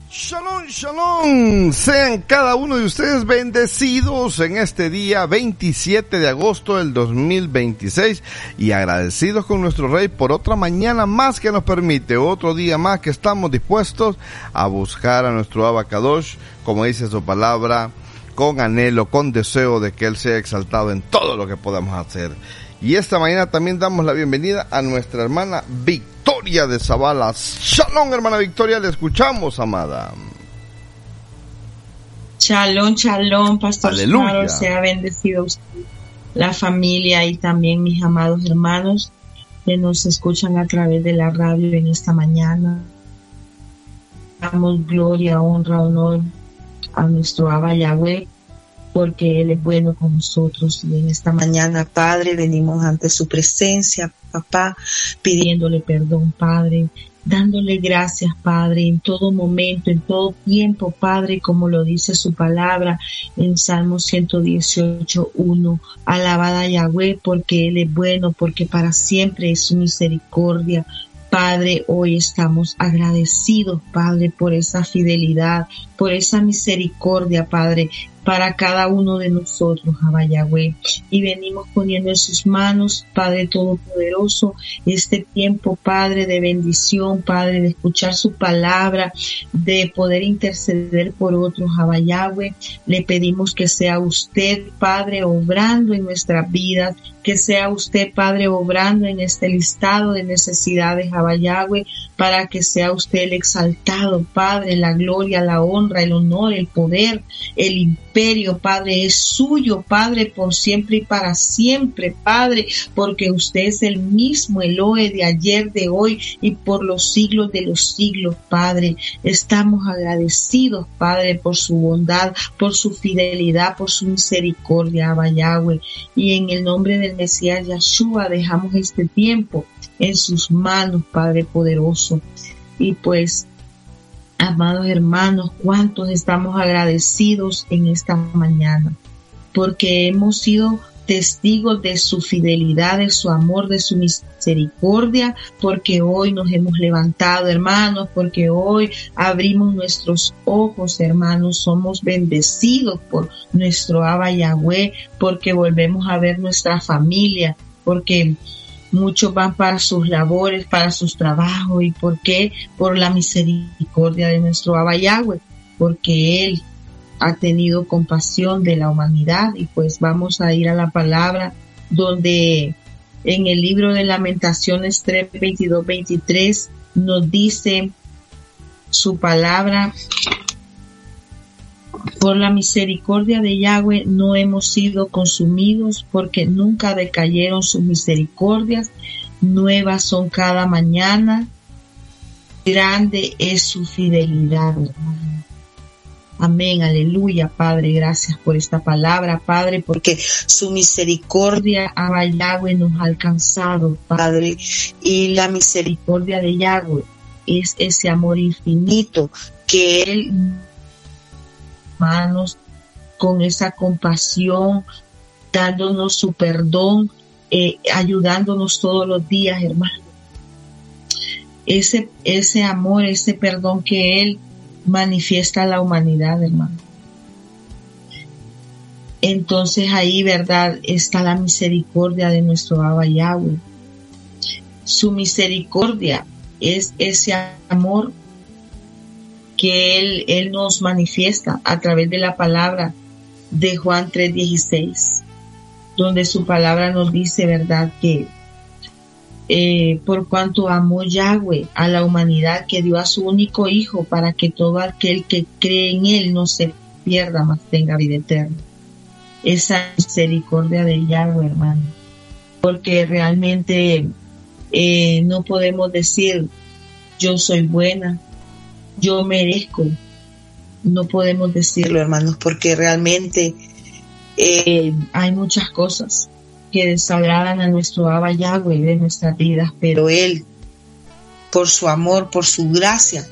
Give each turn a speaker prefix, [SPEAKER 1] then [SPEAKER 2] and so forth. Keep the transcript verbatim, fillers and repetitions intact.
[SPEAKER 1] Shalom, shalom, sean cada uno de ustedes bendecidos en este día veintisiete de agosto del dos mil veintiséis y agradecidos con nuestro Rey por otra mañana más que nos permite, otro día más que estamos dispuestos a buscar a nuestro Abacadosh, como dice su palabra, con anhelo, con deseo de que Él sea exaltado en todo lo que podamos hacer. Y esta mañana también damos la bienvenida a nuestra hermana Victoria de Zavala. Shalom, hermana Victoria, le escuchamos, amada.
[SPEAKER 2] Shalom, shalom, pastor.
[SPEAKER 1] Aleluya.
[SPEAKER 2] Carol, sea bendecido usted, la familia y también mis amados hermanos que nos escuchan a través de la radio en esta mañana. Damos gloria, honra, honor a nuestro Abba Yahweh, porque Él es bueno con nosotros. Y en esta mañana, Padre, venimos ante su presencia, papá, pidiéndole perdón, Padre, dándole gracias, Padre, en todo momento, en todo tiempo, Padre, como lo dice su palabra en Salmo ciento dieciocho, uno. Alabada a Yahweh, porque Él es bueno, porque para siempre es su misericordia. Padre, hoy estamos agradecidos, Padre, por esa fidelidad, por esa misericordia, Padre, para cada uno de nosotros, Abba Yahweh. Y venimos poniendo en sus manos, Padre Todopoderoso, este tiempo, Padre, de bendición, Padre, de escuchar su palabra, de poder interceder por otros, Abba Yahweh. Le pedimos que sea usted, Padre, obrando en nuestras vidas, que sea usted, Padre, obrando en este listado de necesidades, Abba Yahweh, para que sea usted el exaltado, Padre, la gloria, la honra, el honor, el poder, el imperio, Padre, es suyo, Padre, por siempre y para siempre, Padre, porque usted es el mismo Elohe de ayer, de hoy y por los siglos de los siglos, Padre. Estamos agradecidos, Padre, por su bondad, por su fidelidad, por su misericordia, Abba Yahweh. Y en el nombre del Mesías Yahshua dejamos este tiempo en sus manos, Padre poderoso. Y pues, amados hermanos, cuántos estamos agradecidos en esta mañana, porque hemos sido testigos de su fidelidad, de su amor, de su misericordia, porque hoy nos hemos levantado, hermanos, porque hoy abrimos nuestros ojos, hermanos, somos bendecidos por nuestro Abba Yahweh, porque volvemos a ver nuestra familia, porque muchos van para sus labores, para sus trabajos. ¿Y por qué? Por la misericordia de nuestro Abba Yahweh, porque Él ha tenido compasión de la humanidad. Y pues vamos a ir a la palabra, donde en el libro de Lamentaciones tres, veintidós, veintitrés nos dice su palabra: por la misericordia de Yahweh no hemos sido consumidos, porque nunca decayeron sus misericordias, nuevas son cada mañana, grande es su fidelidad, hermano. Amén, aleluya, Padre, gracias por esta palabra, Padre, porque su misericordia, Abba Yahweh, nos ha alcanzado, Padre, y la misericordia de Yahweh es ese amor infinito que Él, hermanos, con esa compasión, dándonos su perdón, eh, ayudándonos todos los días, hermano. Ese, ese amor, ese perdón que Él manifiesta a la humanidad, hermano. Entonces ahí, verdad, está la misericordia de nuestro Abba Yahweh. Su misericordia es ese amor que Él, Él nos manifiesta a través de la palabra de Juan tres dieciséis, donde su palabra nos dice, verdad, que eh, por cuanto amó Yahweh a la humanidad, que dio a su único Hijo, para que todo aquel que cree en Él no se pierda, mas tenga vida eterna. Esa misericordia de Yahweh, hermano, porque realmente eh, no podemos decir yo soy buena, yo merezco. No podemos decirlo, hermanos, porque realmente eh, hay muchas cosas que desagradan a nuestro Abba Yahweh de nuestras vidas, pero Él, por su amor, por su gracia,